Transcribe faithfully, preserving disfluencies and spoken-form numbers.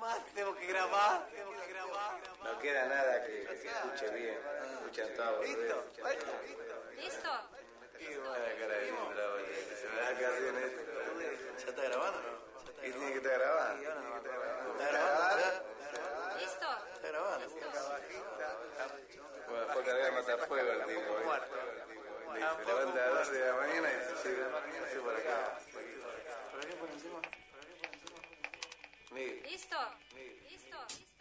grabar, tenemos que grabar, tenemos que grabar. No queda nada que, que se escuche bien. Escuchan todo. ¿Listo? ¿Listo? Qué buena cara de Indra, boludo. Se me da casi en esto. ¿Ya está grabando o no? Y tiene que estar grabando. ¿Está grabando? ¿Listo? ¿Está grabando? Bueno, fue a cargar matafuego el tipo. Se levanta a las doce de la mañana y se llega así por acá. ¿Por qué por encima? Miguel. ¿Listo? ¿Listo? ¿Listo?